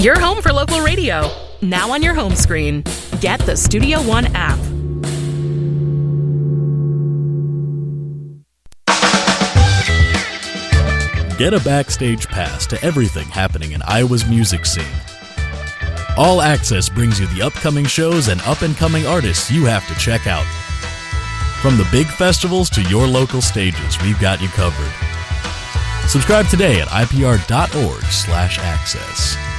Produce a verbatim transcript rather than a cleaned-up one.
Your home for local radio. Now on your home screen. Get the Studio One app. Get a backstage pass to everything happening in Iowa's music scene. All Access brings you the upcoming shows and up-and-coming artists you have to check out. From the big festivals to your local stages, we've got you covered. Subscribe today at I P R dot org slash access.